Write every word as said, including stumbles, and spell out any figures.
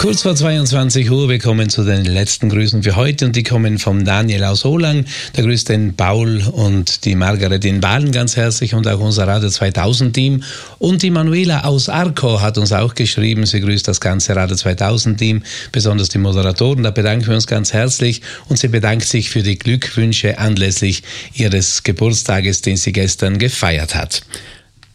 Kurz vor zweiundzwanzig Uhr, wir kommen zu den letzten Grüßen für heute und die kommen vom Daniel aus Olang. Der grüßt den Paul und die Margaret in Balen ganz herzlich und auch unser Radio zweitausend Team. Und die Manuela aus Arco hat uns auch geschrieben, sie grüßt das ganze Radio zweitausend Team, besonders die Moderatoren. Da bedanken wir uns ganz herzlich und sie bedankt sich für die Glückwünsche anlässlich ihres Geburtstages, den sie gestern gefeiert hat.